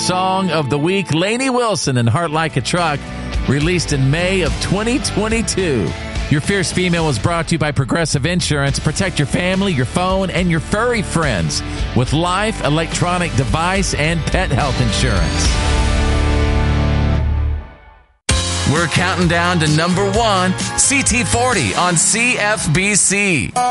Song of the Week, Lainey Wilson and Heart Like a Truck, released in May of 2022. Your Fierce Female was brought to you by Progressive Insurance. Protect your family, your phone, and your furry friends with life, electronic device, and pet health insurance. We're counting down to number 1, CT40 on CFBC.